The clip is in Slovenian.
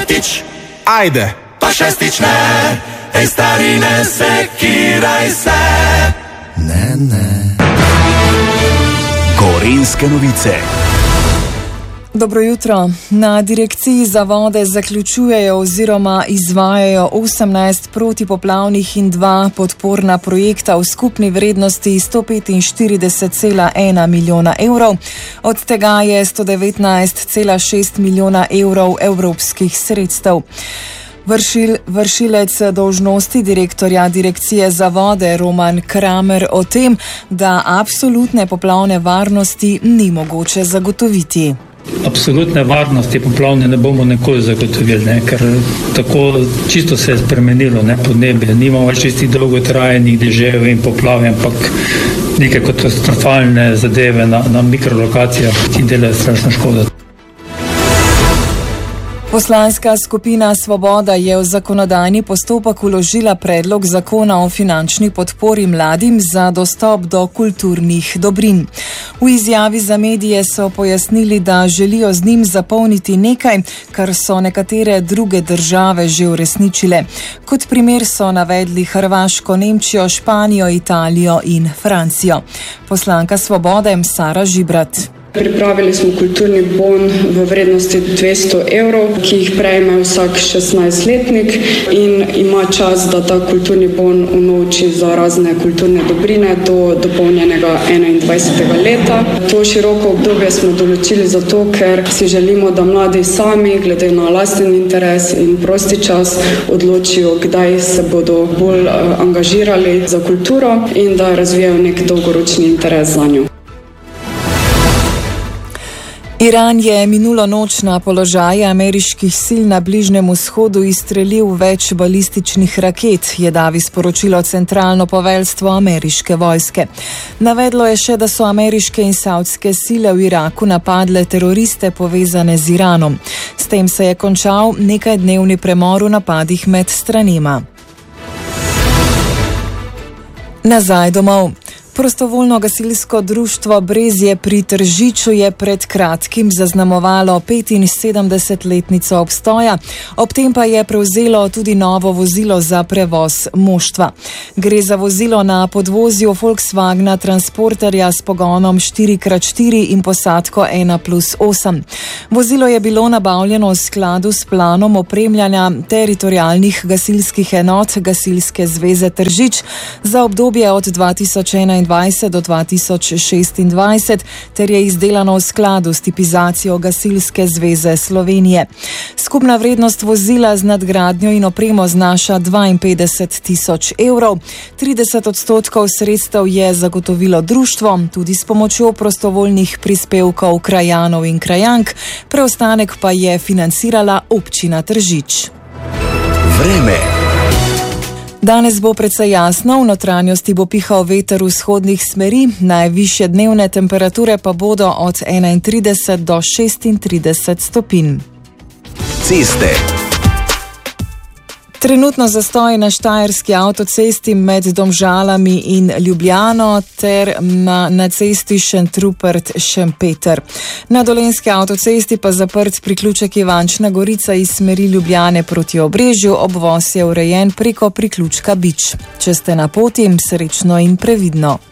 petič, ajde, pa šestič ne, ej stari ne sekiraj se. Ne. Gorenjske novice. Dobro jutro. Na Direkciji za vode zaključujejo oziroma izvajajo 18 protipoplavnih in 2 podporna projekta v skupni vrednosti 145,1 milijona evrov. Od tega je 119,6 milijona evrov evropskih sredstev. Vršilec dolžnosti direktorja Direkcije za vode Roman Kramer o tem, da absolutne poplavne varnosti ni mogoče zagotoviti. Absolutne varnosti poplavne ne bomo nikoli zagotovili, ker tako čisto se je spremenilo podnebje. Nimamo več tistih dolgotrajnih dežev in poplav, ampak neke katastrofalne zadeve na mikrolokacijah, ki delajo strašno škodo. Poslanska skupina Svoboda je v zakonodajni postopek vložila predlog zakona o finančni podpori mladim za dostop do kulturnih dobrin. V izjavi za medije so pojasnili, da želijo z njim zapolniti nekaj, kar so nekatere druge države že uresničile. Kot primer so navedli Hrvaško, Nemčijo, Španijo, Italijo in Francijo. Poslanka Svobode Sara Žibrat. Pripravili smo kulturni bon v vrednosti 200 evrov, ki jih prejme vsak 16-letnik in ima čas, da ta kulturni bon unovči za razne kulturne dobrine do dopolnjenega 21. leta. To široko obdobje smo določili zato, ker si želimo, da mladi sami, glede na lasten interes in prosti čas, odločijo, kdaj se bodo bolj angažirali za kulturo in da razvijajo nek dolgoročni interes za njo. Iran je minulo noč na položaje ameriških sil na Bližnjem vzhodu izstrelil več balističnih raket, je davi sporočilo centralno poveljstvo ameriške vojske. Navedlo je še, da so ameriške in savdske sile v Iraku napadle teroriste povezane z Iranom. S tem se je končal nekajdnevni premor v napadih med stranima. Nazaj domov. Prostovoljno gasilsko društvo Brezje pri Tržiču je pred kratkim zaznamovalo 75-letnico obstoja, ob tem pa je prevzelo tudi novo vozilo za prevoz moštva. Gre za vozilo na podvozju Volkswagna Transporterja s pogonom 4x4 in posadko 1+8. Vozilo je bilo nabavljeno v skladu s planom opremljanja teritorialnih gasilskih enot Gasilske zveze Tržič za obdobje od 2021 do 2026 ter je izdelano v skladu s tipizacijo Gasilske zveze Slovenije. Skupna vrednost vozila z nadgradnjo in opremo znaša 52.000 evrov. 30% sredstev je zagotovilo društvo, tudi s pomočjo prostovoljnih prispevkov krajanov in krajank, preostanek pa je financirala občina Tržič. Vreme. Danes bo precej jasno, v notranjosti bo pihal veter vzhodnih smeri, najvišje dnevne temperature pa bodo od 31 do 36 stopinj. Ceste. Trenutno zastoj na Štajerski avtocesti med Domžalami in Ljubljano ter na cesti Šentrupert-Šempeter. Na Dolenjski avtocesti pa zaprt priključek Ivančna Gorica iz smeri Ljubljane proti Obrežju, obvoz je urejen preko priključka Bič. Če ste na poti, srečno in previdno.